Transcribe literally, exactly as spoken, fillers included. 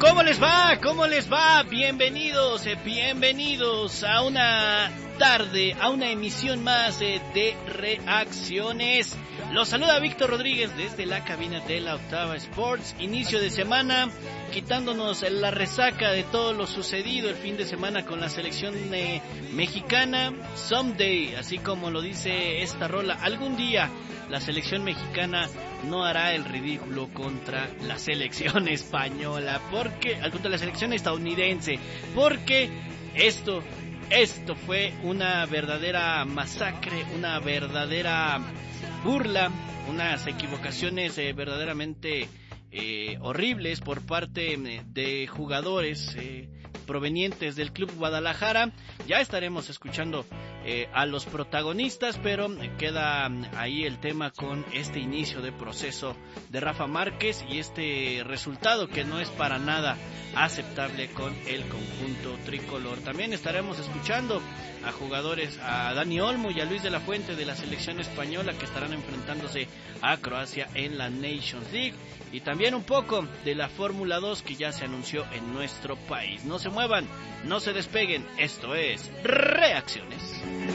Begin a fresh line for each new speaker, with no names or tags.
¿Cómo les va? ¿Cómo les va? Bienvenidos, eh, bienvenidos a una tarde, a una emisión más eh, de Reacciones. Los saluda Víctor Rodríguez desde la cabina de la Octava Sports. Inicio de semana, quitándonos la resaca de todo lo sucedido el fin de semana con la selección eh, mexicana. Someday, así como lo dice esta rola, algún día la selección mexicana no hará el ridículo contra la selección española, porque contra la selección estadounidense, porque esto, esto fue una verdadera masacre, una verdadera burla, unas equivocaciones eh, verdaderamente eh, horribles por parte eh, de jugadores eh, provenientes del Club Guadalajara. Ya estaremos escuchando eh, a los protagonistas, pero queda ahí el tema con este inicio de proceso de Rafa Márquez y este resultado que no es para nada aceptable con el conjunto tricolor. También estaremos escuchando a jugadores, a Dani Olmo y a Luis de la Fuente de la selección española, que estarán enfrentándose a Croacia en la Nations League, y también un poco de la Fórmula dos que ya se anunció en nuestro país. No se muevan, no se despeguen, esto es Reacciones.